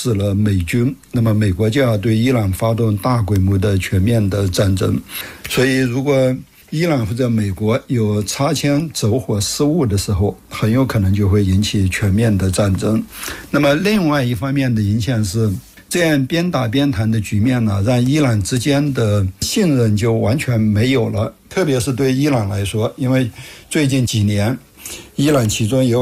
使了美军，那么美国就要对伊朗发动大规模的全面的战争。所以如果伊朗或者美国有擦枪走火失误的时候，很有可能就会引起全面的战争。那么另外一方面的影响是，这样边打边谈的局面呢，让伊朗之间的信任就完全没有了，特别是对伊朗来说，因为最近几年伊朗其中有